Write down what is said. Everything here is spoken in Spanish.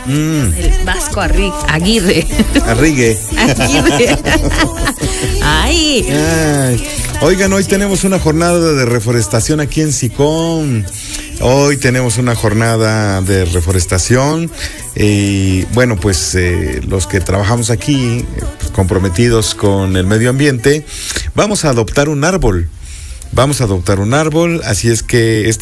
El Vasco Aguirre. Arrigue. Aguirre. Ay. Ay. Oigan, hoy tenemos una jornada de reforestación aquí en Sicón. Hoy tenemos una jornada de reforestación y bueno, pues los que trabajamos aquí, comprometidos con el medio ambiente, vamos a adoptar un árbol. Así es que